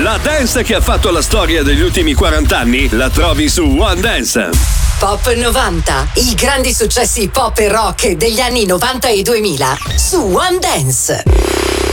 La dance che ha fatto la storia degli ultimi 40 anni la trovi su One Dance. Pop 90, i grandi successi pop e rock degli anni 90 e 2000 su One Dance.